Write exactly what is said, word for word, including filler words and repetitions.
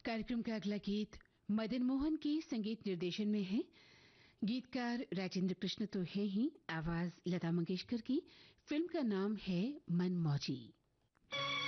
कार्यक्रम का अगला गीत मदन मोहन के संगीत निर्देशन में है। गीतकार राजेंद्र कृष्ण तो है ही, आवाज लता मंगेशकर की। फिल्म का नाम है मनमौजी।